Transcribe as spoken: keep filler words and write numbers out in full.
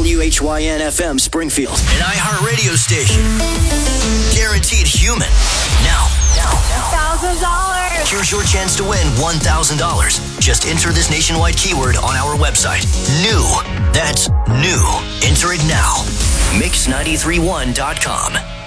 W H Y N F M Springfield. An iHeart radio station. Guaranteed human. Now, now, now. one thousand dollars. Here's your chance to win one thousand dollars. Just enter this nationwide keyword on our website. New. That's new. Enter it now. mix nine three one dot com.